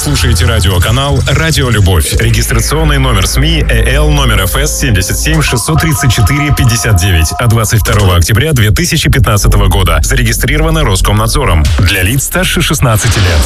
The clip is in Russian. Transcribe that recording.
слушаете радиоканал «Радио Любовь». Регистрационный номер СМИ ЭЛ номер ФС 77 634 59 от 22 октября 2015 года. Зарегистрировано Роскомнадзором. Для лиц старше 16 лет.